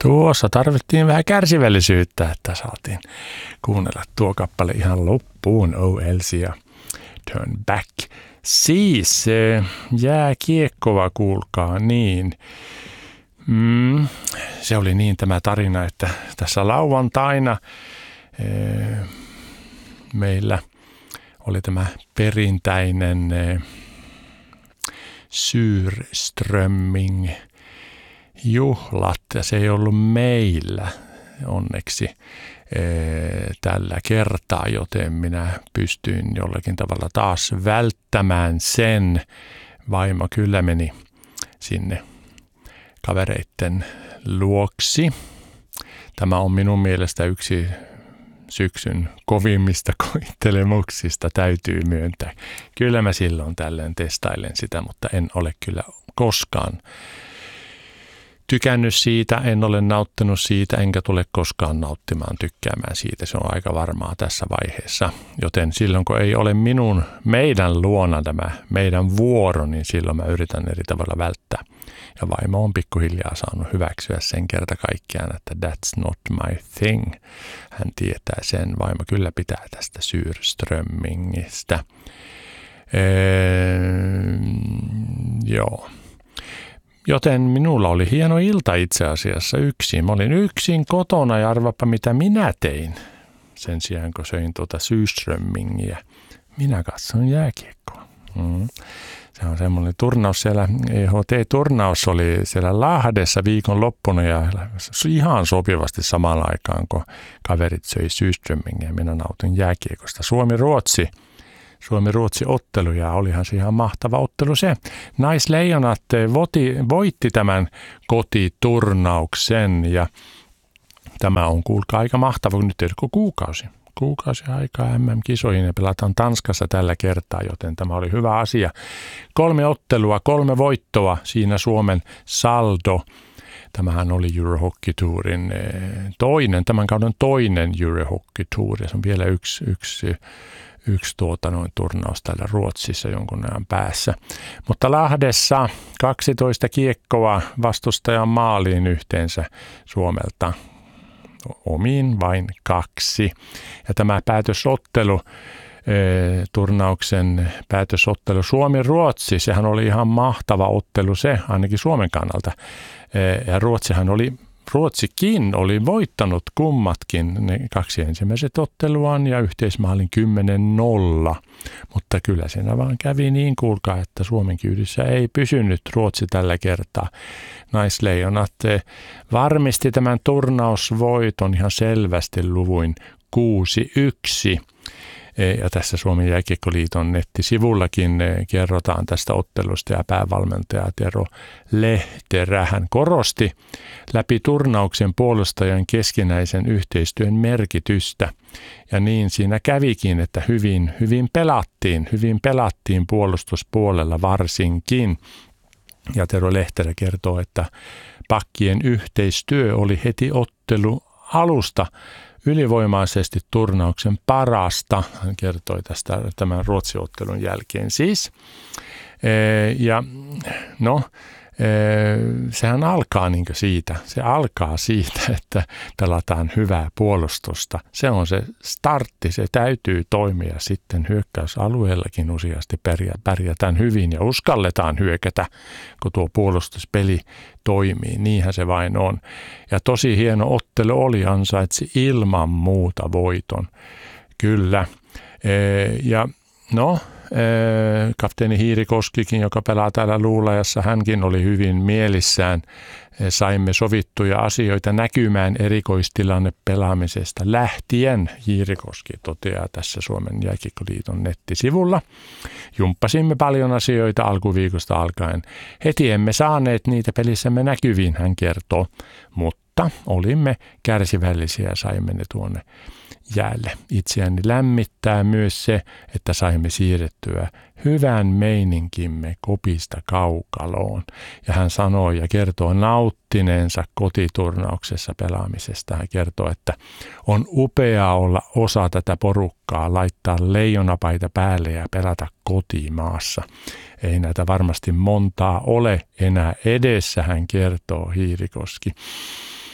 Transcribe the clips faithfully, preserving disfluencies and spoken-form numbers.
Tuossa tarvittiin vähän kärsivällisyyttä, että saatiin kuunnella tuo kappale ihan loppuun. Oh Elsie ja Turn Back. Siis jääkiekkova, kuulkaa niin. Mm, se oli niin tämä tarina, että tässä lauantaina e, meillä oli tämä perinteinen e, Syrströmming juhlat, ja se ei ollut meillä onneksi e, tällä kertaa, joten minä pystyin jollakin tavalla taas välttämään sen. Vaimo kyllä meni sinne kavereitten luoksi. Tämä on minun mielestä yksi syksyn kovimmista koittelemuksista, täytyy myöntää. Kyllä mä silloin tällöin testailen sitä, mutta en ole kyllä koskaan tykännyt siitä, en ole nauttinut siitä, enkä tule koskaan nauttimaan, tykkäämään siitä. Se on aika varmaa tässä vaiheessa. Joten silloin, kun ei ole minun, meidän luona tämä meidän vuoro, niin silloin mä yritän eri tavalla välttää. Ja vaimo on pikkuhiljaa saanut hyväksyä sen kerta kaikkiaan, että that's not my thing. Hän tietää sen, vaimo kyllä pitää tästä Syrströmmingistä. Eee, joo. Joten minulla oli hieno ilta itse asiassa yksin. Mä olin yksin kotona ja arvapa mitä minä tein. Sen sijaan kun söin tuota Syrströmmingiä. Minä katson jääkiekkoa. Mm. Se on semmoinen turnaus siellä, E H T-turnaus oli siellä Lahdessa viikon loppuna ja ihan sopivasti samaan aikaan, kun kaverit söi Syrströmmingiä. Minä nautin jääkiekosta. Suomi-Ruotsi. Suomi-Ruotsi-ottelu, ja olihan se ihan mahtava ottelu se. Naisleijonat voti, voitti tämän kotiturnauksen, ja tämä on kuulkaa aika mahtava, kun nyt ei ole kuukausi. Kuukausi aikaa M M-kisoihin ja pelataan Tanskassa tällä kertaa, joten tämä oli hyvä asia. Kolme ottelua, kolme voittoa, siinä Suomen saldo. Tämähän oli Eurohockey Tourin toinen, tämän kauden toinen Eurohockey Tour, ja se on vielä yksi, yksi yksi tuota noin turnaus täällä Ruotsissa jonkun ajan päässä. Mutta Lahdessa kaksitoista kiekkoa vastustajan maaliin yhteensä Suomelta, omiin vain kaksi. Ja tämä päätösottelu, e, turnauksen päätösottelu Suomi-Ruotsi, sehän oli ihan mahtava ottelu se, ainakin Suomen kannalta. E, ja Ruotsihan oli Ruotsikin oli voittanut kummatkin ne kaksi ensimmäiset otteluaan ja yhteismaalin kymmenen nolla, mutta kyllä siinä vaan kävi niin, kuulkaa, että Suomen kyydissä ei pysynyt Ruotsi tällä kertaa. Naisleijonat varmisti tämän turnausvoiton ihan selvästi luvuin kuusi yksi. Ja tässä Suomen jääkiekkoliiton nettisivullakin kerrotaan tästä ottelusta, ja päävalmentaja Tero Lehterä hän korosti läpi turnauksen puolustajan keskinäisen yhteistyön merkitystä. Ja niin siinä kävikin, että hyvin, hyvin pelattiin, hyvin pelattiin puolustuspuolella varsinkin. Ja Tero Lehterä kertoo, että pakkien yhteistyö oli heti ottelu alusta ylivoimaisesti turnauksen parasta, hän kertoi tästä tämän Ruotsi-ottelun jälkeen siis. Ja no, sehän alkaa niin kuin siitä, se alkaa siitä, että pelataan hyvää puolustusta. Se on se startti, se täytyy toimia sitten hyökkäysalueellakin useasti pärjätään hyvin ja uskalletaan hyökätä, kun tuo puolustuspeli toimii. Niinhän se vain on. Ja tosi hieno ottelu oli, ansaitsi ilman muuta voiton. Kyllä. Ja no, kapteeni Hiirikoskikin, joka pelaa täällä Luulajassa, hänkin oli hyvin mielissään. Saimme sovittuja asioita näkymään erikoistilanne pelaamisesta lähtien. Hiirikoski toteaa tässä Suomen jääkiekkoliiton nettisivulla. Jumppasimme paljon asioita alkuviikosta alkaen. Heti emme saaneet niitä pelissämme näkyviin, hän kertoo, mutta olimme kärsivällisiä ja saimme ne tuonne jäälle. Itseäni lämmittää myös se, että saimme siirrettyä hyvän meininkimme kopista kaukaloon. Ja hän sanoi ja kertoo nauttineensa kotiturnauksessa pelaamisesta. Hän kertoo, että on upeaa olla osa tätä porukkaa, laittaa leijonapaita päälle ja pelata kotimaassa. Ei näitä varmasti montaa ole enää edessä, hän kertoo Hiirikoski.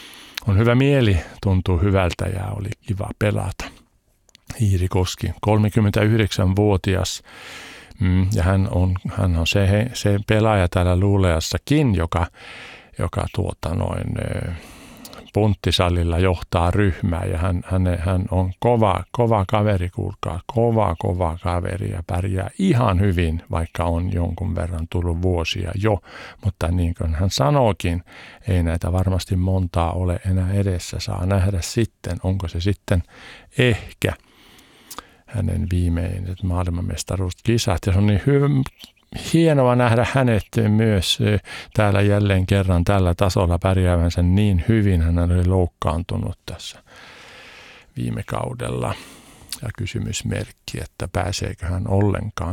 on hyvä mieli, tuntuu hyvältä ja oli kiva pelata. Iiri Koski, kolmekymmentäyhdeksänvuotias, mm, ja hän on, hän on se, se pelaaja täällä Luuleassakin, joka, joka tuota noin, punttisalilla johtaa ryhmää, ja hän, hän, hän on kova, kova kaveri, kuulkaa, kova, kova kaveri ja pärjää ihan hyvin, vaikka on jonkun verran tullut vuosia jo, mutta niin kuin hän sanookin, ei näitä varmasti montaa ole enää edessä, saa nähdä sitten, onko se sitten ehkä hänen viimeiset maailmanmestaruuskisat, ja se on niin hyvä, hienoa nähdä hänet myös täällä jälleen kerran tällä tasolla pärjäävänsä niin hyvin. Hän oli loukkaantunut tässä viime kaudella ja kysymysmerkki, että pääseekö hän ollenkaan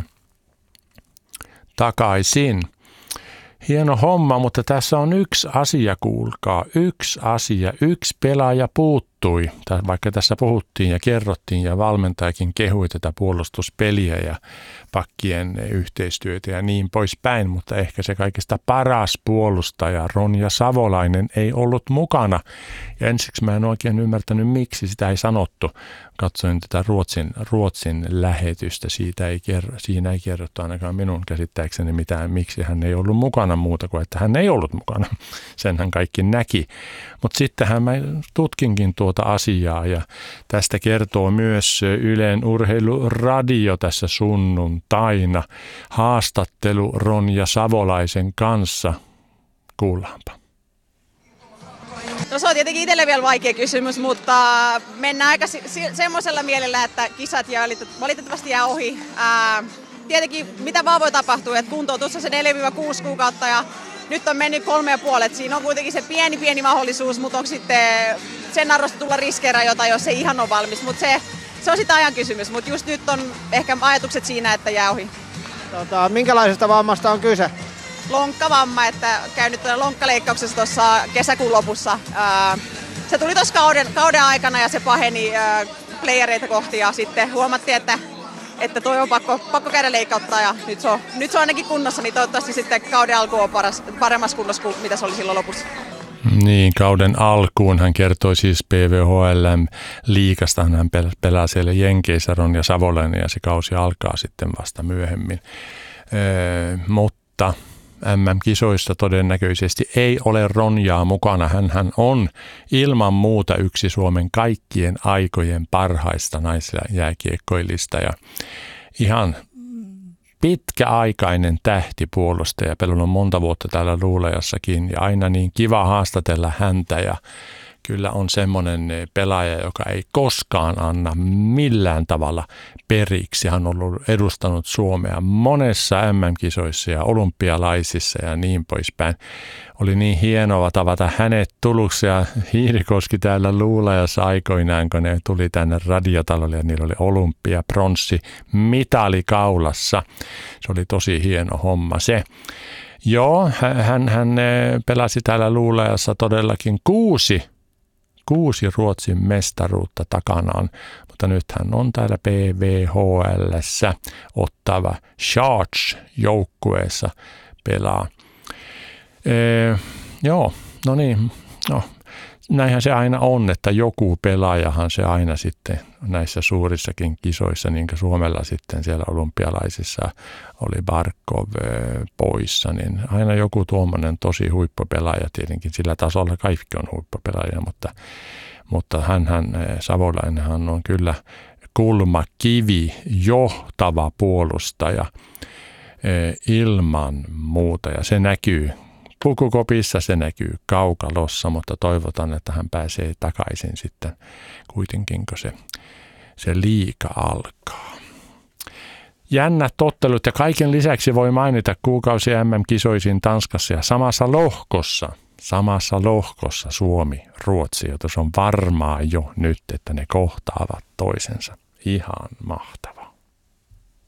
takaisin. Hieno homma, mutta tässä on yksi asia, kuulkaa, yksi asia, yksi pelaaja puuttui, vaikka tässä puhuttiin ja kerrottiin ja valmentajakin kehui tätä puolustuspeliä ja pakkien yhteistyötä ja niin poispäin, mutta ehkä se kaikista paras puolustaja Ronja Savolainen ei ollut mukana. Ja ensiksi mä en oikein ymmärtänyt, miksi sitä ei sanottu. Katsoin tätä Ruotsin, Ruotsin lähetystä, siitä ei kerro, siinä ei kerrottu ainakaan minun käsittääkseni mitään, miksi hän ei ollut mukana muuta kuin, että hän ei ollut mukana. Senhän kaikki näki. Mutta sittenhän mä tutkinkin tuota asiaa ja tästä kertoo myös Ylen urheiluradio tässä sunnuntaina. Haastattelu Ronja Savolaisen kanssa. Kuullaanpa. No se on tietenkin itselle vielä vaikea kysymys, mutta mennään aika semmoisella mielellä, että kisat jää valitettavasti jää ohi. Ää, tietenkin mitä vaan voi tapahtua, että kuntoutus on se neljä kuusi kuukautta ja nyt on mennyt kolme ja puolet. Siinä on kuitenkin se pieni pieni mahdollisuus, mutta onko sitten sen arvosta tulla riskeerajota, jos ei ihan ole valmis. Mutta se, se on sitten ajan kysymys, mutta just nyt on ehkä ajatukset siinä, että jää ohi. Tota, minkälaisesta vammasta on kyse? Lonkkavamma, että käyn nyt lonkkaleikkauksessa tuossa kesäkuun lopussa. Se tuli tuossa kauden, kauden aikana ja se paheni playereita kohti ja sitten huomattiin, että, että toi on pakko, pakko käydä leikkauttaa ja nyt se, on, nyt se on ainakin kunnossa, niin toivottavasti sitten kauden alku on paras, paremmassa kunnossa kuin mitä se oli silloin lopussa. Niin, kauden alkuun hän kertoi siis P V H L-liigasta, hän pelaa siellä Jenkeissä Ronja Savolainen ja se kausi alkaa sitten vasta myöhemmin, öö, mutta M M-kisoissa todennäköisesti ei ole Ronjaa mukana. Hänhän on ilman muuta yksi Suomen kaikkien aikojen parhaista naisjääkiekkoilista ja ihan pitkäaikainen tähtipuolustaja. Pelannut on monta vuotta täällä Luulajassakin ja aina niin kiva haastatella häntä ja kyllä on semmoinen pelaaja, joka ei koskaan anna millään tavalla periksi. Hän on ollut edustanut Suomea monessa M M-kisoissa ja olympialaisissa ja niin poispäin. Oli niin hienoa tavata hänet Turussa ja Iiri Koski täällä Luulajassa aikoinaan, kun ne tuli tänne radiotalolle ja niillä oli olympia, pronssi, mitali kaulassa. Se oli tosi hieno homma se. Joo, hän, hän pelasi täällä Luulajassa todellakin kuusi Kuusi Ruotsin mestaruutta takanaan, mutta nyt hän on täällä P V H L:ssä Ottava Sharks-joukkueessa pelaa. Ee, joo, no niin, no, näinhän se aina on, että joku pelaajahan se aina sitten näissä suurissakin kisoissa, niin kuin Suomella sitten siellä olympialaisissa oli Barkov poissa, niin aina joku tuommoinen tosi huippupelaaja, tietenkin sillä tasolla kaikki on huippupelaaja, mutta, mutta hänhän, Savolainenhan on kyllä kulmakivi, johtava puolustaja ilman muuta ja se näkyy. Pukukopissa se näkyy kaukalossa, mutta toivotan, että hän pääsee takaisin sitten kuitenkin, kun se, se liiga alkaa. Jännät ottelut ja kaiken lisäksi voi mainita kuukausi M M-kisoisiin Tanskassa ja samassa lohkossa, samassa lohkossa Suomi, Ruotsi, joten se on varmaa jo nyt, että ne kohtaavat toisensa. Ihan mahtavaa.